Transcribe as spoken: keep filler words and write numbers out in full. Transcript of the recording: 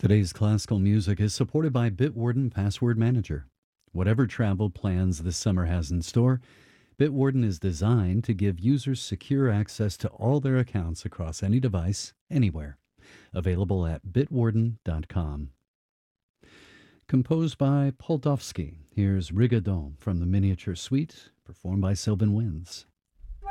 Today's classical music is supported by Bitwarden Password Manager. Whatever travel plans this summer has in store, Bitwarden is designed to give users secure access to all their accounts across any device, anywhere. Available at bitwarden dot com. Composed by Poldovsky, here's Rigaudon from the Miniature Suite, performed by Sylvan Winds.